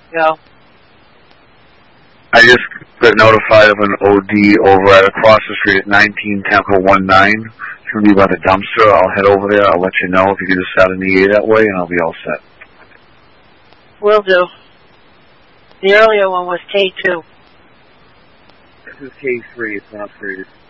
Go. I just got notified of an OD over at across the street at 19 Temple 19. It's going to be by the dumpster. I'll head over there. I'll let you know if you can just out in the EA that way, and I'll be all set. Will do. The earlier one was K2. This is K3. It's not upgraded.